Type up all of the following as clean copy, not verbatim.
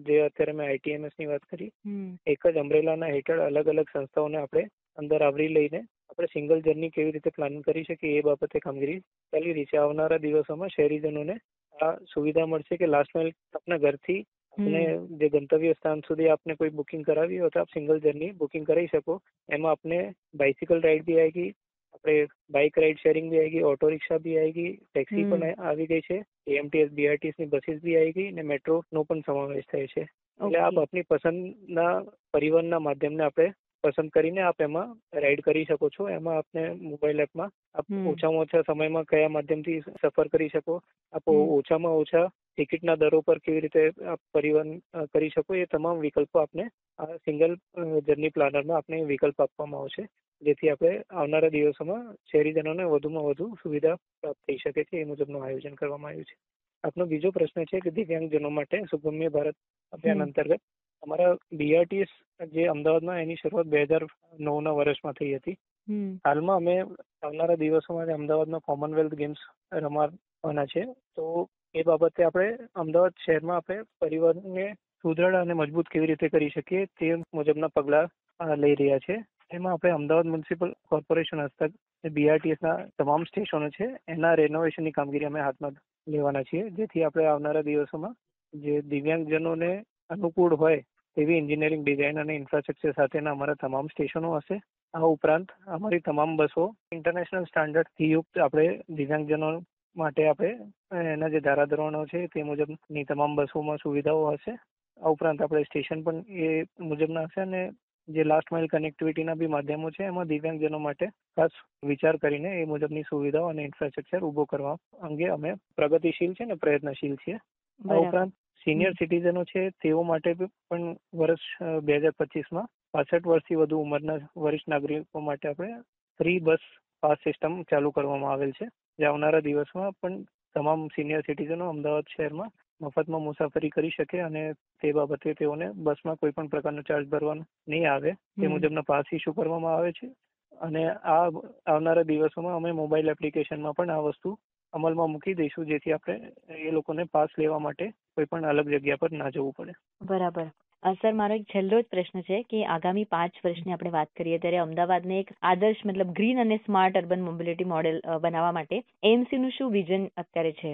જે અત્યારે મેં ITMS ની વાત કરી, એક જ અમ્બ્રેલાના હેઠળ અલગ અલગ સંસ્થાઓને આપણે અંદર આવરી લઈને આપણે સિંગલ જર્ની કેવી રીતે પ્લાન કરી શકીએ એ બાબતે કામગીરી ચાલી રહી છે. આવનારા દિવસોમાં શહેરીજનોને આ સુવિધા મળશે કે લાસ્ટ માઇલ આપના ઘરથી આપને જે ગંતવ્ય સ્થાન સુધી આપને કોઈ બુકિંગ કરાવી હોય તો આપ સિંગલ જર્ની બુકિંગ કરી શકો. એમાં આપને બાઇસિકલ રાઇડ भी आएगी, આપણે બાઇક રાઇડ શેરિંગ भी आएगी, ઓટો રિક્ષા भी आएगी, ટેક્સી પણ આવી ગઈ છે, AMTS BRTS ની બસીસ भी आएगी અને મેટ્રોનો પણ સમાવેશ થાય છે. એટલે આપ આપની પસંદના પરિવહનના માધ્યમને આપણે પસંદ કરીને આપ એમાં રાઇડ કરી શકો છો. એમાં આપને મોબાઈલ એપમાં આપ ઓછામાં ઓછા સમયમાં કયા માધ્યમથી સફર કરી શકો, આપ ઓછામાં ઓછા ટિકિટના દરો પર કેવી રીતે આપ પરિવહન કરી શકો, એ તમામ વિકલ્પો આપને આ સિંગલ જર્ની પ્લાનરમાં આપને વિકલ્પ આપવામાં આવશે, જેથી આપણે આવનારા દિવસોમાં શહેરીજનોને વધુમાં વધુ સુવિધા પ્રાપ્ત થઈ શકે છે. એ મુજબનું આયોજન કરવામાં આવ્યું છે. આપનો બીજો પ્રશ્ન છે કે દિવ્યાંગજનો માટે સુગમ્ય ભારત અભિયાન અંતર્ગત અમારા BRTS જે અમદાવાદમાં એની શરૂઆત 2009ના વર્ષમાં થઈ હતી. હાલમાં અમે આવનારા દિવસોમાં અમદાવાદમાં કોમનવેલ્થ ગેમ્સ રમાવાના છે. તો એ બાબતે આપણે અમદાવાદ શહેરમાં આપણે પરિવહનને સુદૃઢ અને મજબૂત કેવી રીતે કરી શકીએ તે મુજબના પગલાં લઈ રહ્યા છે. એમાં આપણે અમદાવાદ મ્યુનિસિપલ કોર્પોરેશન હસ્તક BRTSના તમામ સ્ટેશનો છે એના રેનોવેશનની કામગીરી અમે હાથમાં લેવાના છીએ, જેથી આપણે આવનારા દિવસોમાં જે દિવ્યાંગજનોને અનુકૂળ હોય તેવી એન્જિનિયરિંગ ડિઝાઇન અને ઇન્ફ્રાસ્ટ્રક્ચર સાથેના અમારા તમામ સ્ટેશનો હશે. આ ઉપરાંત અમારી તમામ બસો ઇન્ટરનેશનલ સ્ટાન્ડર્ડથી યુક્ત આપણે દિવ્યાંગજનો માટે આપણે એના જે ધારાધોરણો છે તે મુજબની તમામ બસોમાં સુવિધાઓ હશે. આ ઉપરાંત આપણે સ્ટેશન પણ એ મુજબના હશે અને જે લાસ્ટ માઇલ કનેક્ટિવિટીના બી માધ્યમો છે એમાં દિવ્યાંગજનો માટે ખાસ વિચાર કરીને એ મુજબની સુવિધાઓ અને ઇન્ફ્રાસ્ટ્રક્ચર ઊભો કરવા અંગે અમે પ્રગતિશીલ છે ને પ્રયત્નશીલ છીએ. આ ઉપરાંત સિનિયર સિટીઝનો છે તેઓ માટે પણ વર્ષ 2025માં 65 વર્ષથી વધુ ઉંમરના વરિષ્ઠ નાગરિકો માટે આપણે ફ્રી બસ પાસ સિસ્ટમ ચાલુ કરવામાં આવેલ છે, જે આવનારા દિવસમાં પણ તમામ સિનિયર સિટીઝનો અમદાવાદ શહેરમાં મફતમાં મુસાફરી કરી શકે અને તે બાબતે તેઓને બસમાં કોઈ પણ પ્રકારનો ચાર્જ ભરવાનો નહીં આવે તે મુજબના પાસ ઇસ્યુ કરવામાં આવે છે. અને આ આવનારા દિવસોમાં અમે મોબાઈલ એપ્લિકેશનમાં પણ આ વસ્તુ અમલમાં મૂકી દઈશું, જેથી આપણે એ લોકોને પાસ લેવા માટે કોઈ પણ અલગ જગ્યા પર ના જવું પડે. બરાબર. સર, મારો એક છેલ્લો જ પ્રશ્ન છે કે આગામી 5 વર્ષની આપણે વાત કરીએ ત્યારે અમદાવાદને એક આદર્શ મતલબ ગ્રીન અને સ્માર્ટ અર્બન મોબિલિટી મોડેલ બનાવવા માટે AMC નું શું વિઝન અત્યારે છે?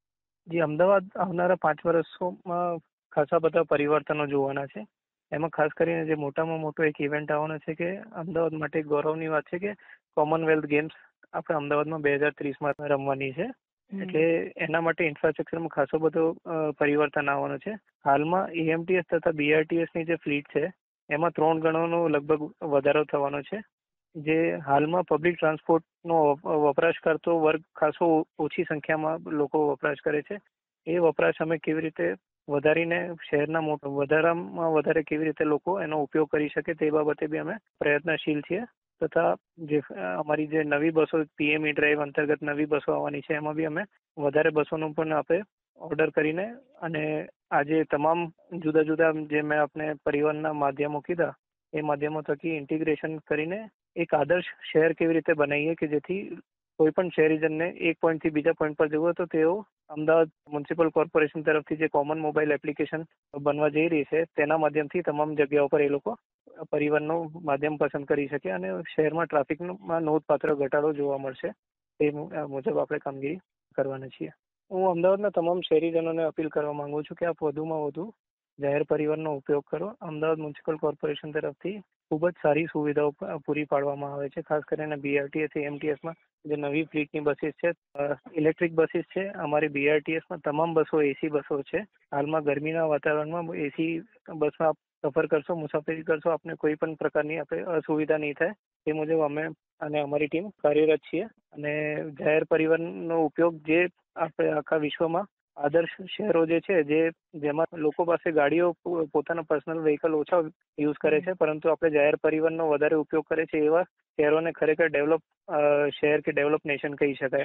જે અમદાવાદ આવનારા 5 વર્ષોમાં ખાસા બધા પરિવર્તનો જોવાના છે. એમાં ખાસ કરીને જે મોટામાં મોટો એક ઇવેન્ટ આવવાનો છે કે અમદાવાદ માટે ગૌરવની વાત છે કે કોમનવેલ્થ ગેમ્સ આપણે અમદાવાદમાં 2030માં રમવાની છે. એટલે એના માટે ઇન્ફ્રાસ્ટ્રક્ચરમાં ખાસો બધો પરિવર્તન આવવાનો છે. હાલમાં AMTS તથા BRTSની જે ફ્લીટ છે એમાં 3 ગણોનો લગભગ વધારો થવાનો છે. જે હાલમાં પબ્લિક ટ્રાન્સપોર્ટનો વપરાશ કરતો વર્ગ ખાસો ઓછી સંખ્યામાં લોકો વપરાશ કરે છે. એ વપરાશ અમે કેવી રીતે વધારીને શહેરના વધારામાં વધારે કેવી રીતે લોકો એનો ઉપયોગ કરી શકે તે બાબતે બી અમે પ્રયત્નશીલ છીએ. તથા જે અમારી જે નવી બસો PME ડ્રાઈવ અંતર્ગત નવી બસો આવવાની છે એમાં બી અમે વધારે બસોનું પણ આપણે ઓર્ડર કરીને અને આજે તમામ જુદા જુદા જે મેં આપણે પરિવહનના માધ્યમો કીધા એ માધ્યમો થકી ઇન્ટિગ્રેશન કરીને એક આદર્શ શહેર કેવી રીતે બનાવીએ કે જેથી કોઈ પણ શહેરીજનને એક પોઈન્ટથી બીજા પોઈન્ટ પર જવું હોય તો તેઓ અમદાવાદ મ્યુનિસિપલ કોર્પોરેશન તરફથી જે કોમન મોબાઈલ એપ્લિકેશન બનવા જઈ રહી છે તેના માધ્યમથી તમામ જગ્યાઓ પર એ લોકો પરિવહનનું માધ્યમ પસંદ કરી શકે અને શહેરમાં ટ્રાફિકમાં નોંધપાત્ર ઘટાડો જોવા મળશે. તે મુજબ આપણે કામગીરી કરવાના છીએ. હું અમદાવાદના તમામ શહેરીજનોને અપીલ કરવા માંગુ છું કે આપ વધુમાં વધુ જાહેર પરિવહનનો ઉપયોગ કરો. અમદાવાદ મ્યુનિસિપલ કોર્પોરેશન તરફથી ખૂબ જ સારી સુવિધાઓ પૂરી પાડવામાં આવે છે. ખાસ કરીને BRTS AMTSમાં જે નવી ફ્લીટની બસીસ છે, ઇલેક્ટ્રિક બસીસ છે. અમારી BRTSમાં તમામ બસો AC બસો છે. હાલમાં ગરમીના વાતાવરણમાં AC બસમાં સફર કરશો, મુસાફરી કરશો, આપને કોઈ પણ પ્રકારની આપણે અસુવિધા નહીં થાય તે મુજબ અમે અને અમારી ટીમ કાર્યરત છીએ. અને જાહેર પરિવહનનો ઉપયોગ જે આપણે આખા વિશ્વમાં આદર્શ શહેરો જે છે જેમાં લોકો પાસે ગાડીઓ પોતાના પર્સનલ વ્હીકલ ઓછા યુઝ કરે છે, પરંતુ આપણે જાહેર પરિવહનનો વધારે ઉપયોગ કરે છે એવા શહેરોને ખરેખર ડેવલપ શહેર કે ડેવલપ નેશન કહી શકાય.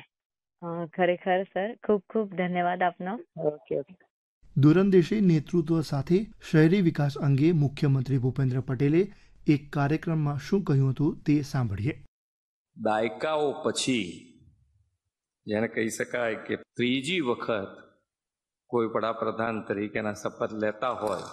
ખરેખર સર, ખૂબ ખૂબ ધન્યવાદ આપનો. ઓકે. દૂરંદેશી નેતૃત્વ સાથે શહેરી વિકાસ અંગે મુખ્યમંત્રી ભૂપેન્દ્ર પટેલે એક કાર્યક્રમમાં શું કહ્યું હતું તે સાંભળીએ. દાયકાઓ પછી જેને કહી શકાય કે ત્રીજી વખત કોઈ વડાપ્રધાન તરીકેના શપથ લેતા હોય